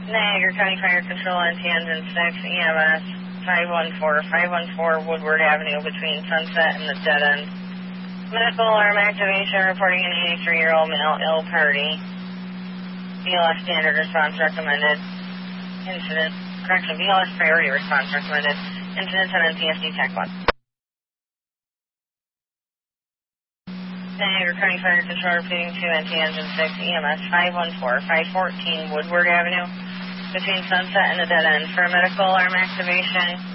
Niagara County Fire Control on Tangent 6, EMS 514 Woodward Avenue between Sunset and the dead end. Medical alarm activation reporting an 83-year-old male ill party. BLS standard response recommended. BLS priority response recommended. Incident on NTSD Tech 1. Niagara County Fire Control repeating 2 NT Engine 6 EMS 514 Woodward Avenue between Sunset and the dead end for medical alarm activation.